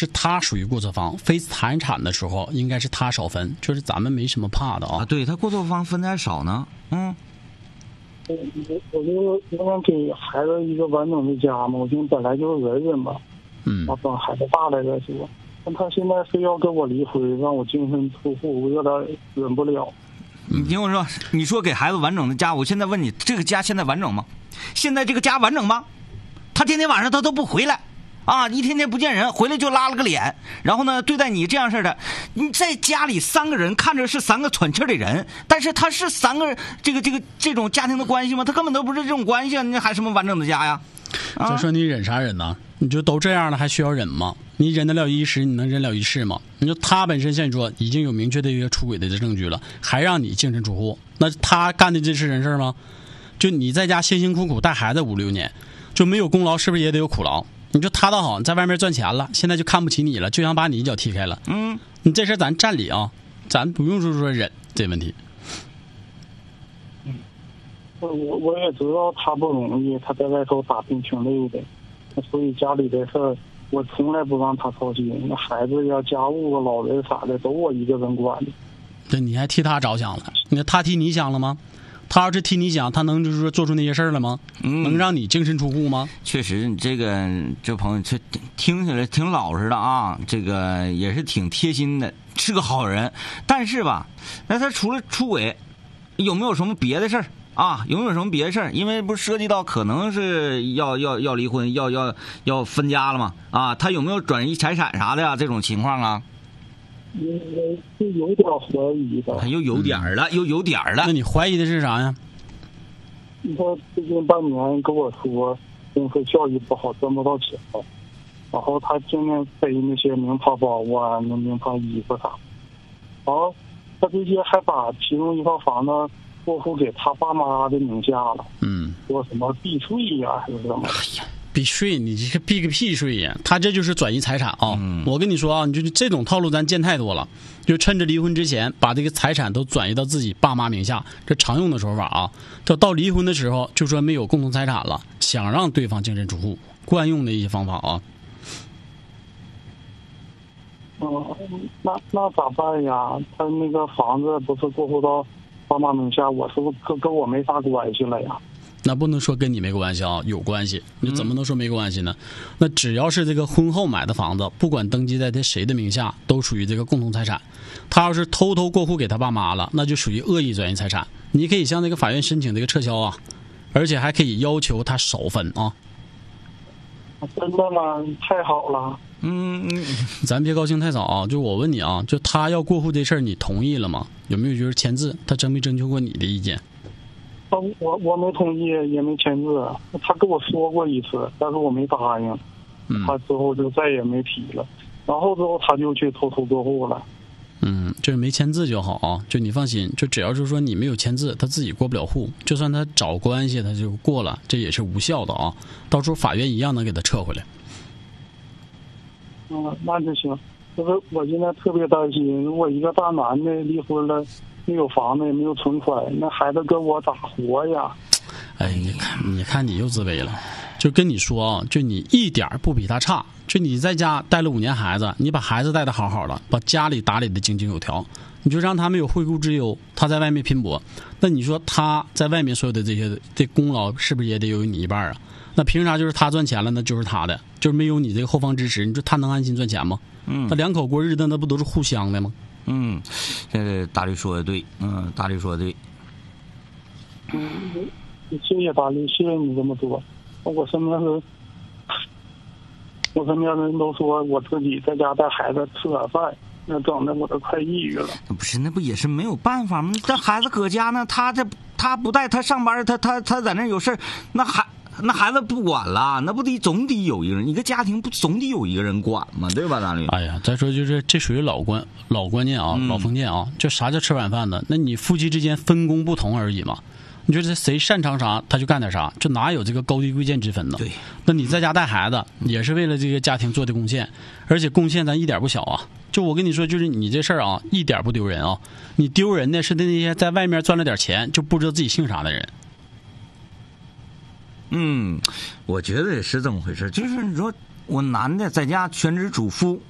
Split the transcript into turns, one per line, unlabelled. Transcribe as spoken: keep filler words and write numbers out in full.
是他属于过错方，非财产的时候应该是他少分，就是咱们没什么怕的啊。
啊，对他过错方分的还少呢。嗯，
我我就应该给孩子一个完整的家嘛。我寻思本来就是人人吧，
嗯，
我等孩子大了再说。但他现在非要跟我离婚，让我净身出户，我有点忍不了。
你听我说，你说给孩子完整的家，我现在问你，这个家现在完整吗？现在这个家完整吗？他天天晚上他都不回来。啊，一天天不见人，回来就拉了个脸，然后呢，对待你这样式的，你在家里三个人看着是三个喘气的人，但是他是三个这个这个这种家庭的关系吗？他根本都不是这种关系啊！你还什么完整的家呀？
啊、就说你忍啥忍呢？你就都这样了，还需要忍吗？你忍得了一时，你能忍了一世吗？你说他本身像你说已经有明确的一个出轨的证据了，还让你净身出户，那他干的这是人事吗？就你在家辛辛苦苦带孩子五六年，就没有功劳，是不是也得有苦劳？你说他倒好，你在外面赚钱了，现在就看不起你了，就想把你一脚踢开了。
嗯，
你这事咱占理啊，咱不用说说忍这问题。
嗯，我我也知道他不容易，他在外头打拼挺累的，所以家里的事儿我从来不让他操心。那孩子呀、家务啊、老人啥的都我一个人管的。
对，你还替他着想了？你看他替你想了吗？他要是替你想，他能就是说做出那些事儿了吗？
嗯，
能让你净身出户吗？
确实，你这个这朋友这听起来挺老实的啊，这个也是挺贴心的，是个好人。但是吧，那他除了出轨，有没有什么别的事儿啊？有没有什么别的事儿？因为不是涉及到可能是要要要离婚，要要要分家了嘛？啊，他有没有转移财产啥的呀？这种情况啊？
我是有点怀疑的，
他又有点儿了，嗯、又有点儿了。
那你怀疑的是啥呀？
他最近半年跟我说，公司效益不好，赚不到钱，然后他天天背那些名牌包啊、那名牌衣服啥，然后他这些还把其中一套房子过户给他爸妈的名下了，
嗯，
说什么避税呀、啊，还是什么？
哎呀，避税，你这避个屁税呀！他这就是转移财产啊！
嗯、
我跟你说啊，你就这种套路咱见太多了，就趁着离婚之前把这个财产都转移到自己爸妈名下，这常用的手法啊。到到离婚的时候就说没有共同财产了，想让对方净身出户，惯用的一些方法啊。
嗯，那那咋办呀？他那个房子不是过户到爸妈名下，我是不是跟跟我没啥关系了呀？
那不能说跟你没关系啊，有关系。你怎么能说没关系呢？那只要是这个婚后买的房子，不管登记在他谁的名下，都属于这个共同财产。他要是偷偷过户给他爸妈了，那就属于恶意转移财产。你可以向这个法院申请这个撤销啊，而且还可以要求他少分啊。
真的吗？太好了。
嗯嗯，
咱别高兴太早啊。就我问你啊，就他要过户这事儿，你同意了吗？有没有就是签字？他征没征求过你的意见？
我我没同意，也没签字。他跟我说过一次，但是我没答应。
嗯，
他之后就再也没提了。然后之后他就去偷偷过户了。
嗯，就是没签字就好啊，就你放心，就只要是说你没有签字，他自己过不了户，就算他找关系他就过了，这也是无效的啊。到时候法院一样能给他撤回来。
嗯，那就行。就是我现在特别担心，如果一个大男的离婚了，没有房子也没有存款，那孩子跟我咋活呀？
哎，你看，你看你又自卑了。就跟你说啊，就你一点不比他差。就你在家带了五年孩子，你把孩子带得好好的，把家里打理得井井有条，你就让他没有后顾之忧。他在外面拼搏，那你说他在外面所有的这些这功劳是不是也得有你一半啊？那凭啥就是他赚钱了，那就是他的，就是没有你这个后方支持，你说他能安心赚钱吗？
嗯，
那两口过日子，那不都是互相的吗？
嗯，这个大力说的对，嗯，大力说的对。
嗯，谢谢大力，谢谢你这么多。我身边人，我身边人都说我自己在家带孩子吃点饭，那整的我都快抑郁了。
不是，那不也是没有办法吗？这孩子搁家呢，他这他不带他上班，他他他在那有事，那孩那孩子不管了，那不得总得有一个人，一个家庭不总得有一个人管吗？对吧，大力？
哎呀，再说就是这属于老观老观念啊，
嗯、
老封建啊，就啥叫吃晚饭呢？那你夫妻之间分工不同而已嘛。你觉得谁擅长啥，他就干点啥，就哪有这个高低贵贱之分呢？
对，
那你在家带孩子，也是为了这个家庭做的贡献，而且贡献咱一点不小啊。就我跟你说，就是你这事儿啊，一点不丢人啊。你丢人的是那些在外面赚了点钱就不知道自己姓啥的人。
嗯，我觉得也是这么回事，就是你说我男的在家全职主夫